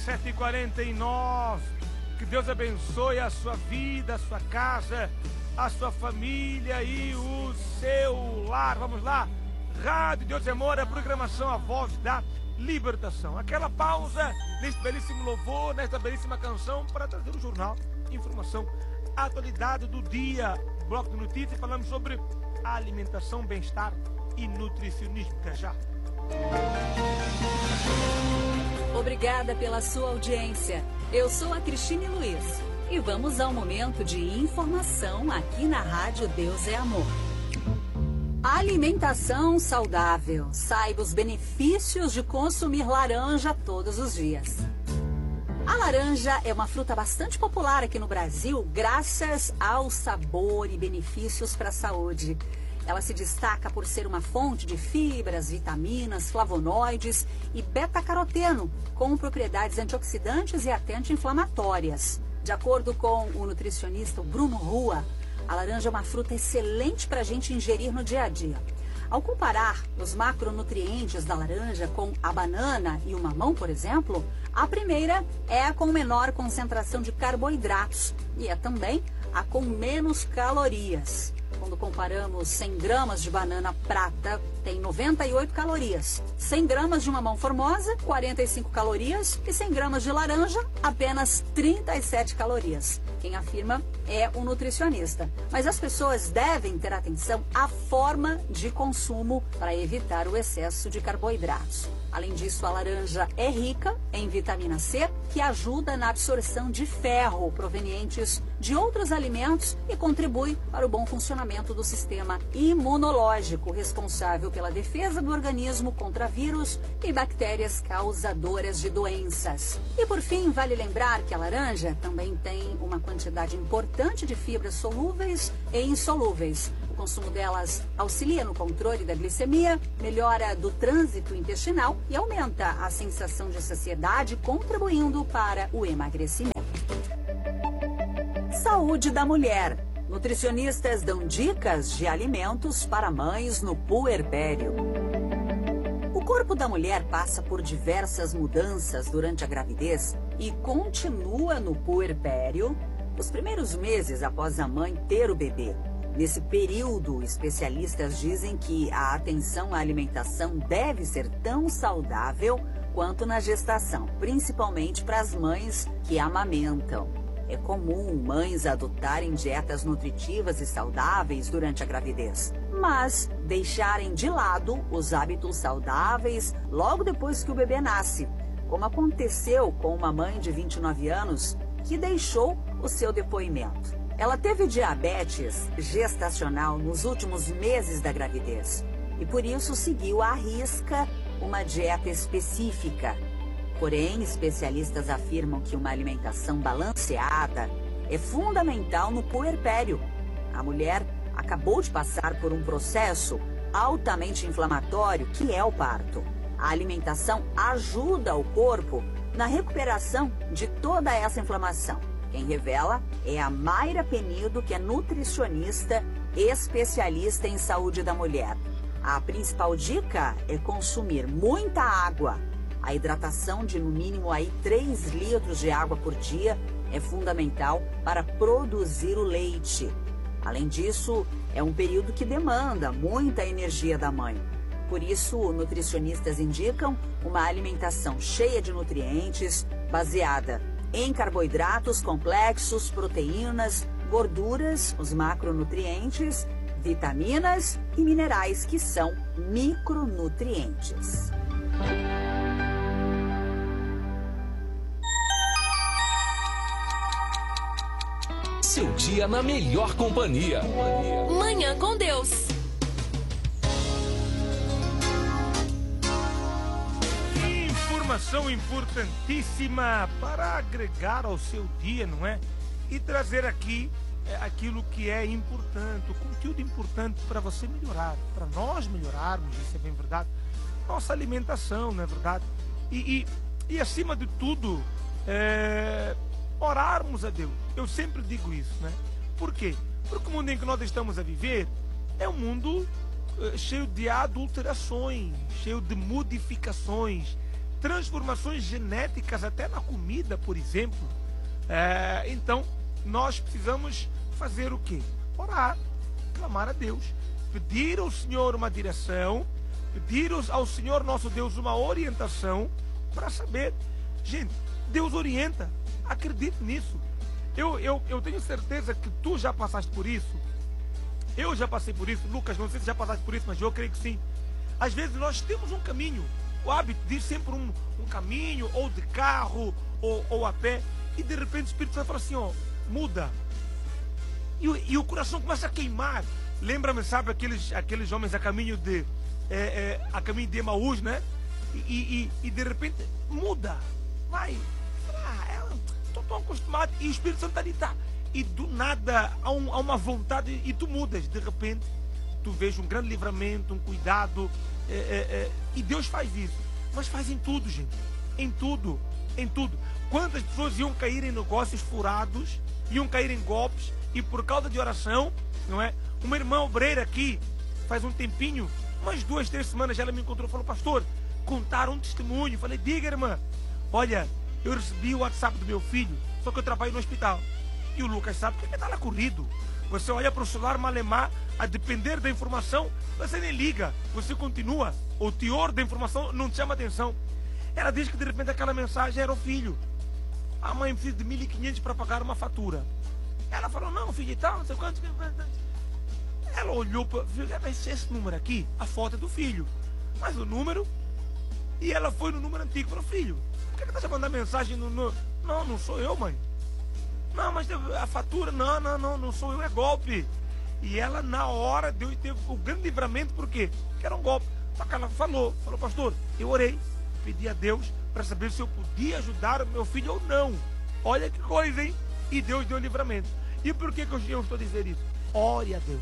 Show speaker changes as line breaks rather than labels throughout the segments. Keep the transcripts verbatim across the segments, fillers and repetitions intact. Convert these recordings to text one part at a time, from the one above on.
sete e quarenta e nove. Que Deus abençoe a sua vida, a sua casa, a sua família e o seu lar. Vamos lá. Rádio Deus é Amor, a programação A Voz da Libertação. Aquela pausa neste belíssimo louvor, nesta belíssima canção, para trazer o jornal, informação, atualidade do dia. Bloco de notícias, falamos sobre a alimentação, bem-estar e nutricionismo. Até já.
Obrigada pela sua audiência. Eu sou a Cristine Luiz e vamos ao momento de informação aqui na Rádio Deus é Amor. Alimentação saudável. Saiba os benefícios de consumir laranja todos os dias. A laranja é uma fruta bastante popular aqui no Brasil, graças ao sabor e benefícios para a saúde. Ela se destaca por ser uma fonte de fibras, vitaminas, flavonoides e beta-caroteno, com propriedades antioxidantes e até anti-inflamatórias. De acordo com o nutricionista Bruno Rua, a laranja é uma fruta excelente para a gente ingerir no dia a dia. Ao comparar os macronutrientes da laranja com a banana e o mamão, por exemplo, a primeira é a com menor concentração de carboidratos e é também a com menos calorias. Quando comparamos cem gramas de banana prata, tem noventa e oito calorias. cem gramas de mamão formosa, quarenta e cinco calorias. E cem gramas de laranja, apenas trinta e sete calorias. Quem afirma é um nutricionista. Mas as pessoas devem ter atenção à forma de consumo para evitar o excesso de carboidratos. Além disso, a laranja é rica em vitamina C, que ajuda na absorção de ferro provenientes de outros alimentos e contribui para o bom funcionamento do sistema imunológico, responsável pela defesa do organismo contra vírus e bactérias causadoras de doenças. E por fim, vale lembrar que a laranja também tem uma quantidade importante de fibras solúveis e insolúveis. O consumo delas auxilia no controle da glicemia, melhora do trânsito intestinal e aumenta a sensação de saciedade, contribuindo para o emagrecimento. Saúde da mulher. Nutricionistas dão dicas de alimentos para mães no puerpério. O corpo da mulher passa por diversas mudanças durante a gravidez e continua no puerpério os primeiros meses após a mãe ter o bebê. Nesse período, especialistas dizem que a atenção à alimentação deve ser tão saudável quanto na gestação, principalmente para as mães que amamentam. É comum mães adotarem dietas nutritivas e saudáveis durante a gravidez, mas deixarem de lado os hábitos saudáveis logo depois que o bebê nasce, como aconteceu com uma mãe de vinte e nove anos que deixou o seu depoimento. Ela teve diabetes gestacional nos últimos meses da gravidez e por isso seguiu à risca uma dieta específica. Porém, especialistas afirmam que uma alimentação balanceada é fundamental no puerpério. A mulher acabou de passar por um processo altamente inflamatório, que é o parto. A alimentação ajuda o corpo na recuperação de toda essa inflamação. Quem revela é a Mayra Penido, que é nutricionista especialista em saúde da mulher. A principal dica é consumir muita água. A hidratação de no mínimo aí três litros de água por dia é fundamental para produzir o leite. Além disso, é um período que demanda muita energia da mãe. Por isso, nutricionistas indicam uma alimentação cheia de nutrientes, baseada em carboidratos complexos, proteínas, gorduras, os macronutrientes, vitaminas e minerais, que são micronutrientes.
Seu dia na melhor companhia.
Manhã com Deus.
Informação importantíssima para agregar ao seu dia, não é? E trazer aqui é, aquilo que é importante, o conteúdo importante para você melhorar, para nós melhorarmos, isso é bem verdade, nossa alimentação, não é verdade? E, e, e acima de tudo, é, orarmos a Deus. Eu sempre digo isso, né? Por quê? Porque o mundo em que nós estamos a viver é um mundo é, cheio de adulterações, cheio de modificações, transformações genéticas até na comida, por exemplo. É, então, nós precisamos fazer o quê? Orar, clamar a Deus, pedir ao Senhor uma direção, pedir ao Senhor nosso Deus uma orientação para saber. Gente, Deus orienta, acredite nisso. Eu, eu, eu tenho certeza que tu já passaste por isso. Eu já passei por isso. Lucas, não sei se já passaste por isso, mas eu creio que sim. Às vezes nós temos um caminho. O hábito diz sempre um, um caminho, ou de carro, ou, ou a pé. E de repente o Espírito Santo fala assim, ó, muda. E, e o coração começa a queimar. Lembra-me, sabe, aqueles, aqueles homens a caminho de, é, é, a caminho de Emaús, né? E, e, e de repente muda. Vai. Ah, estou tão acostumado. E o Espírito Santo está ali, tá. E do nada há, um, há uma vontade e tu mudas. De repente tu vês um grande livramento, um cuidado. É, é, é, e Deus faz isso. Mas faz em tudo, gente. Em tudo. Em tudo. Quantas pessoas iam cair em negócios furados, iam cair em golpes, e por causa de oração, não é? Uma irmã obreira aqui, faz um tempinho, umas duas, três semanas, ela me encontrou e falou, pastor, contaram um testemunho. Falei, diga, irmã. Olha, eu recebi o WhatsApp do meu filho, só que eu trabalho no hospital. E o Lucas sabe que ele está lá corrido. Você olha para o celular malemar, a depender da informação, você nem liga, você continua. O teor da informação não te chama atenção. Ela diz que de repente aquela mensagem era o filho. A mãe precisa de mil e quinhentos para pagar uma fatura. Ela falou, não, filho e tal, não sei quanto. Ela olhou para... Esse, esse número aqui, a foto é do filho. Mas o número... E ela foi no número antigo. Falou, filho, por que você está mandando mensagem no, no... Não, não sou eu, mãe. Não, mas a fatura... Não, não, não, não sou eu, é golpe. E ela, na hora, deu, teve o grande livramento. Por quê? Porque era um golpe. Só que ela falou, falou, pastor, eu orei, pedi a Deus para saber se eu podia ajudar o meu filho ou não. Olha que coisa, hein? E Deus deu livramento. E por que, que eu estou a dizer isso? Ore a Deus.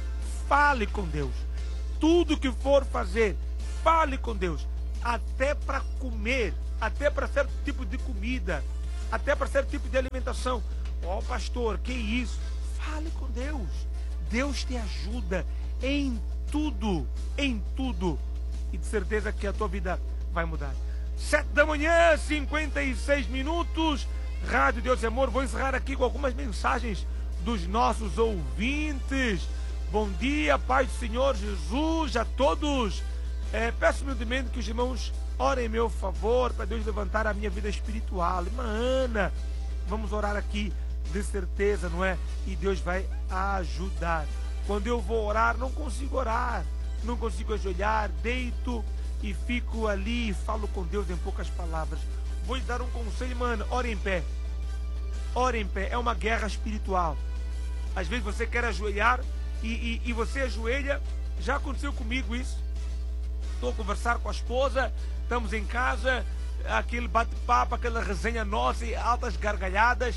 Fale com Deus. Tudo que for fazer, fale com Deus. Até para comer, até para certo tipo de comida, até para certo tipo de alimentação. Ó, oh, pastor, que isso? Fale com Deus. Deus te ajuda em tudo, em tudo. E de certeza que a tua vida vai mudar. Sete da manhã, cinquenta e seis minutos. Rádio Deus e Amor. Vou encerrar aqui com algumas mensagens dos nossos ouvintes. Bom dia, paz do Senhor Jesus a todos. É, peço humildemente que os irmãos orem em meu favor para Deus levantar a minha vida espiritual. Irmã Ana, vamos orar aqui de certeza, não é? E Deus vai ajudar. Quando eu vou orar, não consigo orar, não consigo ajoelhar, deito e fico ali e falo com Deus em poucas palavras. Vou lhe dar um conselho, mano, ore em pé. Ore em pé, é uma guerra espiritual. Às vezes você quer ajoelhar e, e, e você ajoelha. Já aconteceu comigo isso. Estou a conversar com a esposa, estamos em casa, aquele bate-papo, aquela resenha nossa e altas gargalhadas,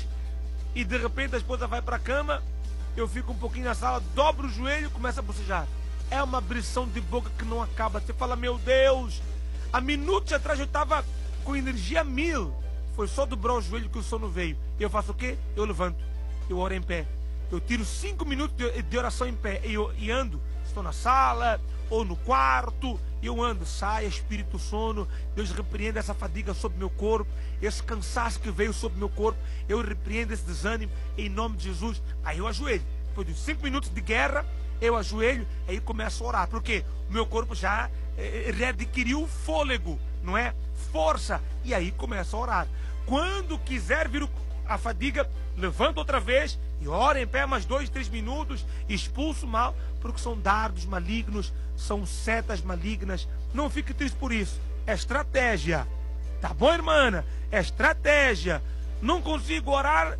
e de repente a esposa vai para a cama, eu fico um pouquinho na sala, dobro o joelho e começo a bocejar. É uma abrição de boca que não acaba. Você fala, meu Deus, há minutos atrás eu estava com energia mil, foi só dobrar o joelho que o sono veio. E eu faço o quê? Eu levanto, eu oro em pé, eu tiro cinco minutos de, de oração em pé e, eu, e ando. Estou na sala ou no quarto, e eu ando, sai espírito sono, Deus repreende essa fadiga sobre meu corpo, esse cansaço que veio sobre meu corpo, eu repreendo esse desânimo em nome de Jesus. Aí eu ajoelho, depois de cinco minutos de guerra, eu ajoelho, aí começo a orar, porque o meu corpo já é, readquiriu fôlego, não é? Força, e aí começo a orar. Quando quiser vir a fadiga, levanta outra vez e ora em pé mais dois, três minutos, expulso o mal, porque são dardos malignos, são setas malignas. Não fique triste por isso, é estratégia. Tá bom, irmã? É estratégia. Não consigo orar,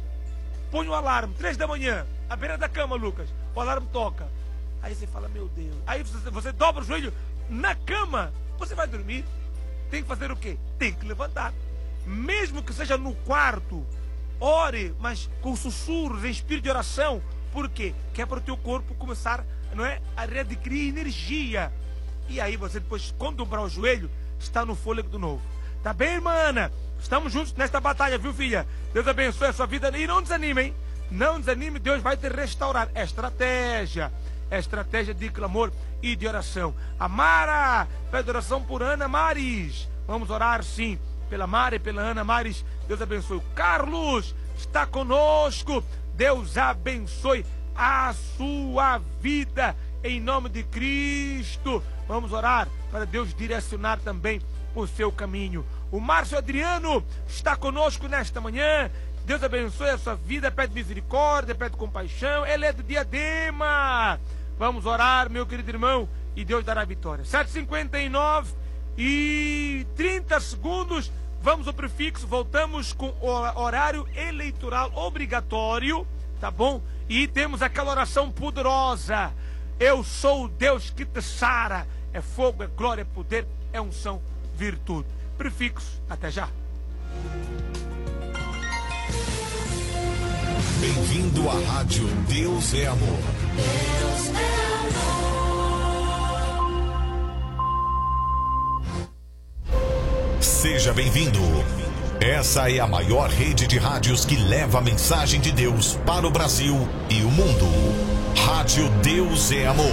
põe o alarme, três da manhã, à beira da cama, Lucas, o alarme toca. Aí você fala, meu Deus. Aí você, você dobra o joelho na cama, você vai dormir. Tem que fazer o quê? Tem que levantar. Mesmo que seja no quarto, ore, mas com sussurros, em espírito de oração. Por quê? Que é para o teu corpo começar, não é, a readquirir energia. E aí você depois, quando dobrar o joelho, está no fôlego do novo. Tá bem, irmã Ana? Estamos juntos nesta batalha, viu, filha? Deus abençoe a sua vida. E não desanime, hein? Não desanime, Deus vai te restaurar. É estratégia. É estratégia de clamor e de oração. A Mara pede oração por Ana Maris. Vamos orar sim pela Mari, pela Ana Maris. Deus abençoe. O Carlos está conosco. Deus abençoe a sua vida em nome de Cristo. Vamos orar para Deus direcionar também o seu caminho. O Márcio Adriano está conosco nesta manhã. Deus abençoe a sua vida, pede misericórdia, pede compaixão. Ele é do Diadema. Vamos orar, meu querido irmão, e Deus dará vitória. sete e cinquenta e nove e trinta segundos. Vamos ao prefixo, voltamos com o horário eleitoral obrigatório, tá bom? E temos aquela oração poderosa. Eu sou o Deus que te sara. É fogo, é glória, é poder, é unção, virtude. Prefixo, até já.
Bem-vindo à rádio Deus é Amor.
Deus é amor.
Seja bem-vindo. Essa é a maior rede de rádios que leva a mensagem de Deus para o Brasil e o mundo. Rádio Deus é Amor.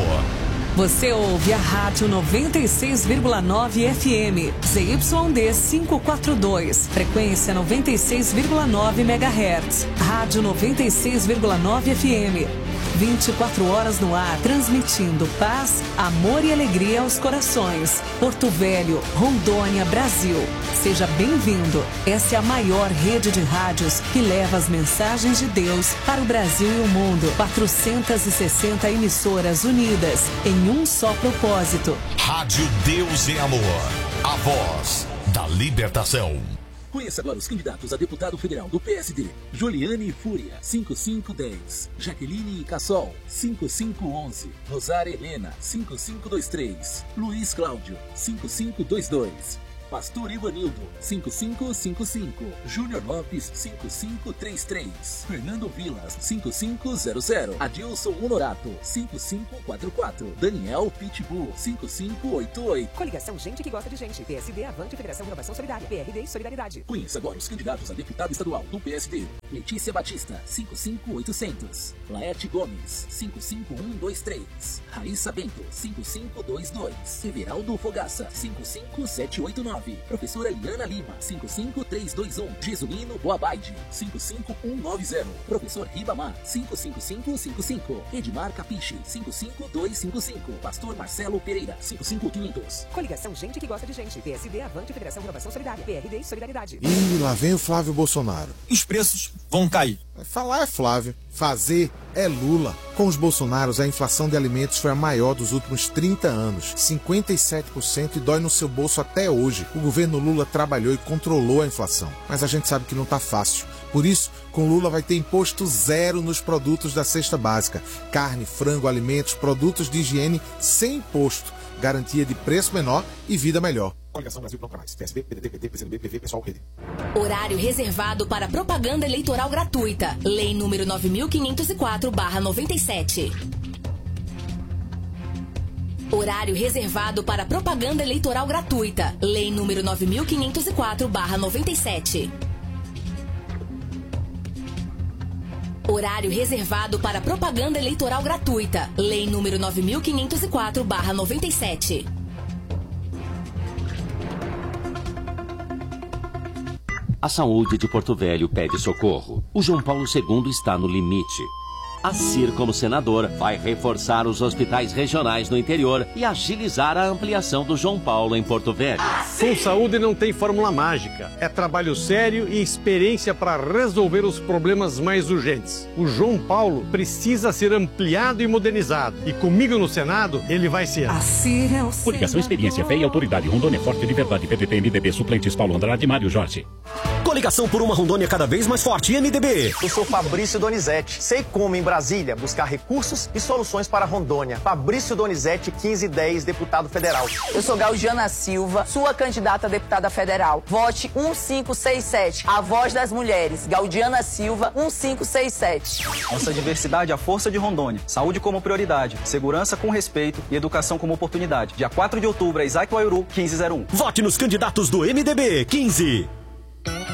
Você ouve a Rádio noventa e seis vírgula nove F M, Z Y D quinhentos e quarenta e dois, frequência noventa e seis vírgula nove megahertz, Rádio noventa e seis vírgula nove F M, vinte e quatro horas no ar, transmitindo paz, amor e alegria aos corações. Porto Velho, Rondônia, Brasil. Seja bem-vindo. Essa é a maior rede de rádios que leva as mensagens de Deus para o Brasil e o mundo. quatrocentas e sessenta emissoras unidas em um só propósito.
Rádio Deus é Amor. A voz da libertação.
Conheça agora os candidatos a deputado federal do P S D. Juliane Fúria, cinco cinco um zero. Jaqueline Cassol, cinco cinco um um. Rosária Helena, cinco cinco dois três. Luiz Cláudio, cinco cinco dois dois. Pastor Ivanildo, cinco cinco cinco cinco. Júnior Lopes, cinco cinco três três. Fernando Vilas, cinco cinco zero zero. Adilson Honorato, cinco cinco quatro quatro. Daniel Pitbull, cinco cinco oito oito.
Coligação Gente que Gosta de Gente. P S D, Avante, Federação Renovação Solidária. P R D e Solidariedade.
Conheça agora os candidatos a deputado estadual do P S D. Letícia Batista, cinco cinco oito zero zero. Laerte Gomes, cinco cinco um dois três. Raíssa Bento, cinco cinco dois dois. Everaldo Fogaça, cinco cinco sete oito nove. Professora Eliana Lima, cinco cinco três dois um. Jesuíno Boabaide, cinco cinco um nove zero. Professor Ribamar, cinco cinco cinco cinco cinco. Edmar Capiche, cinco cinco dois cinco cinco. Pastor Marcelo Pereira, cinco cinco quinhentos.
Coligação Gente que Gosta de Gente. P S D, Avante, Federação Renovação Solidária. P R D e Solidariedade.
E lá vem o Flávio Bolsonaro.
Os preços vão cair.
Falar é Flávio, fazer é Lula. Com os Bolsonaros, a inflação de alimentos foi a maior dos últimos trinta anos, cinquenta e sete por cento, e dói no seu bolso até hoje. O governo Lula trabalhou e controlou a inflação, mas a gente sabe que não tá fácil. Por isso, com Lula vai ter imposto zero nos produtos da cesta básica. Carne, frango, alimentos, produtos de higiene sem imposto. Garantia de preço menor e vida melhor.
Coligação Brasil Bloco Mais, P S B, P D T, P T, P C do B, P V, Pessoal, Rede.
Horário reservado para propaganda eleitoral gratuita. Lei número nove mil quinhentos e quatro barra noventa e sete. Horário reservado para propaganda eleitoral gratuita. Lei número nove mil quinhentos e quatro barra noventa e sete. Horário reservado para propaganda eleitoral gratuita. Lei número nove mil quinhentos e quatro barra noventa e sete.
A saúde de Porto Velho pede socorro. O João Paulo segundo está no limite. A C I R, como senador, vai reforçar os hospitais regionais no interior e agilizar a ampliação do João Paulo em Porto Velho.
Com saúde não tem fórmula mágica. É trabalho sério e experiência para resolver os problemas mais urgentes. O João Paulo precisa ser ampliado e modernizado. E comigo no Senado, ele vai ser.
A C I R é o
Coligação Experiência Fé e Autoridade Rondônia Forte de Verdade. P D T, M D B, suplentes Paulo Andrade e Mário Jorge.
Coligação por uma Rondônia cada vez mais forte, M D B.
Eu sou Fabrício Donizete. Sei como em Brasília buscar recursos e soluções para Rondônia. Fabrício Donizete, quinze dez, deputado federal.
Eu sou Gaudiana Silva, sua candidata a deputada federal. Vote um cinco seis sete, a voz das mulheres. Gaudiana Silva, um cinco seis sete.
Nossa diversidade é a força de Rondônia. Saúde como prioridade, segurança com respeito e educação como oportunidade. Dia quatro de outubro, é Isaac Waiuru, quinze zero um.
Vote nos candidatos do M D B, quinze.